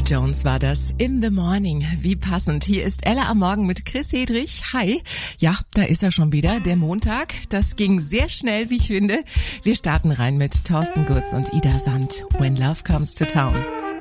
Jones war das. In the Morning. Wie passend. Hier ist Ella am Morgen mit Chris Hedrich. Hi. Ja, da ist er schon wieder. Der Montag. Das ging sehr schnell, wie ich finde. Wir starten rein mit Thorsten Gutz und Ida Sand. When Love Comes to Town.